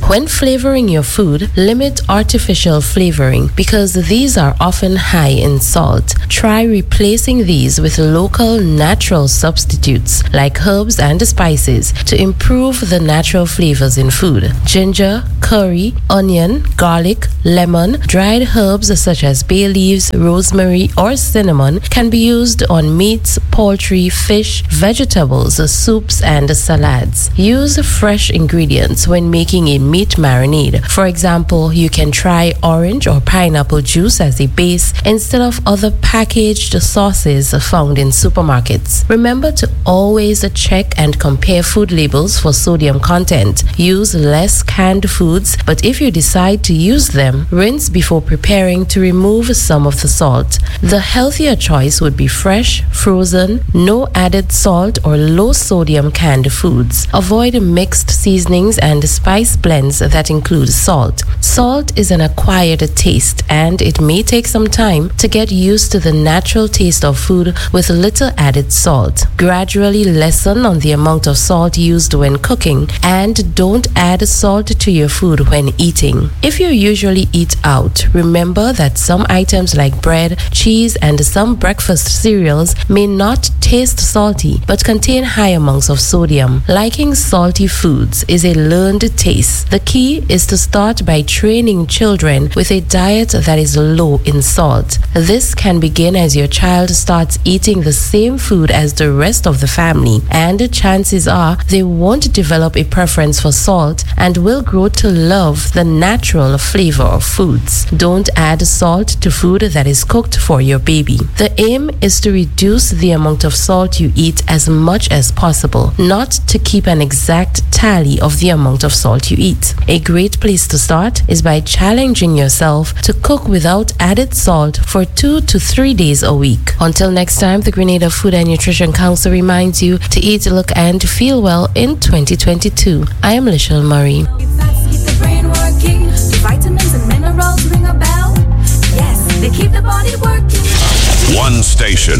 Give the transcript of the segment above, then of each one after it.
When flavoring your food, limit artificial flavoring because these are often high in salt. Try replacing these with local natural substitutes like herbs and spices to improve the natural flavors in food. Ginger, curry, onion, garlic, lemon, dried herbs such as bay leaves, rosemary, or cinnamon can be used on meats, poultry, fish, vegetables, soups, and salads. Use fresh ingredients when making a meat marinade. For example, you can try orange or pineapple juice as a base instead of other packaged sauces found in supermarkets. Remember to always check and compare food labels for sodium content. Use less canned foods, but if you decide to use them, rinse before preparing to remove some of the salt. The healthier choice would be fresh, frozen, no added salt or low sodium canned foods. Avoid mixed seasonings and spice blends that include salt. Salt is an acquired taste and it may take some time to get used to the natural taste of food with little added salt. Gradually lessen on the amount of salt used when cooking and don't add salt to your food when eating. If you usually eat out, remember that some items like bread, cheese, and some breakfast cereals may not taste salty but contain high amounts of sodium. Liking salty foods is a learned taste. The key is to start by training children with a diet that is low in salt. This can begin as your child starts eating the same food as the rest of the family, and chances are they won't develop a preference for salt and will grow to love the natural flavor of foods. Don't add salt to food that is cooked for your baby. The aim is to reduce the amount of salt you eat as much as possible, not to keep an exact tally of the amount of salt you eat. A great place to start is by challenging yourself to cook without added salt for 2 to 3 days a week. Until next time, the Grenada Food and Nutrition Council reminds you to eat, look, and feel well in 2022. I am Lishelle Murray. Keep the brain working. Vitamins and minerals ring a bell. Yes, they keep the body working. One station,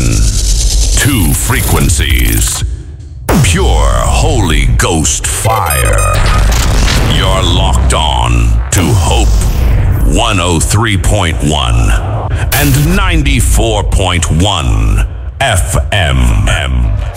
two frequencies. Pure Holy Ghost fire. You're locked on to Hope 103.1 and 94.1 FM.